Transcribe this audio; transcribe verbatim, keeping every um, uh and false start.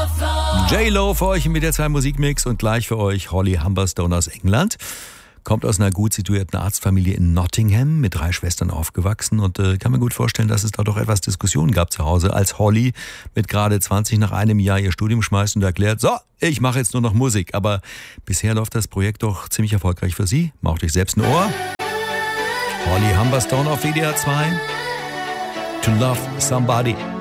J-Lo für euch im W D R zwei Musikmix und gleich für euch Holly Humberstone aus England. Kommt aus einer gut situierten Arztfamilie in Nottingham, mit drei Schwestern aufgewachsen und äh, kann mir gut vorstellen, dass es da doch etwas Diskussionen gab zu Hause, als Holly mit gerade zwanzig nach einem Jahr ihr Studium schmeißt und erklärt, so, ich mache jetzt nur noch Musik. Aber bisher läuft das Projekt doch ziemlich erfolgreich für sie. Macht euch selbst ein Ohr. Holly Humberstone auf W D R zwei. To Love Somebody.